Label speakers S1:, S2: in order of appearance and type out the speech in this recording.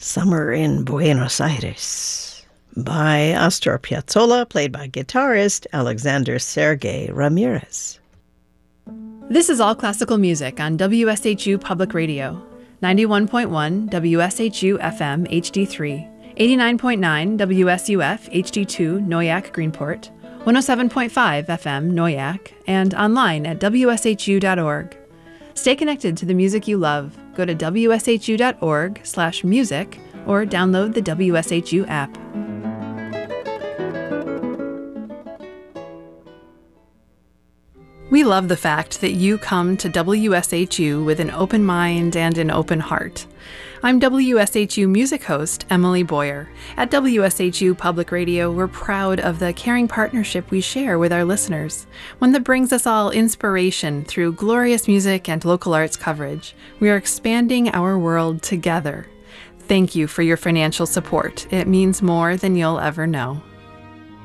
S1: Summer in Buenos Aires by Astor Piazzolla, played by guitarist Alexander Sergei Ramirez.
S2: This is All Classical Music on WSHU Public Radio, 91.1 WSHU FM HD3, 89.9 WSUF HD2 Noyak Greenport, 107.5 FM Noyak, and online at wshu.org. Stay connected to the music you love. Go to wshu.org/music or download the WSHU app. We love the fact that you come to WSHU with an open mind and an open heart. I'm WSHU music host Emily Boyer. At WSHU Public Radio, we're proud of the caring partnership we share with our listeners, one that brings us all inspiration through glorious music and local arts coverage. We are expanding our world together. Thank you for your financial support. It means more than you'll ever know.